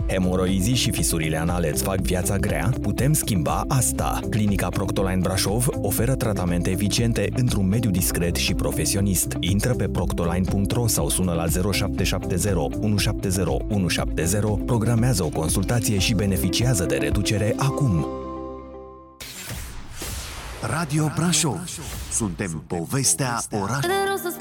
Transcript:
Hemoroizii și fisurile anale îți fac viața grea? Putem schimba asta. Clinica Proctoline Brașov oferă tratamente eficiente într-un mediu discret și profesionist. Intră pe proctoline.ro sau sună la 0770 170 170, programează o consultație și beneficiază de reducere acum. Radio Brașov. Suntem povestea orașului.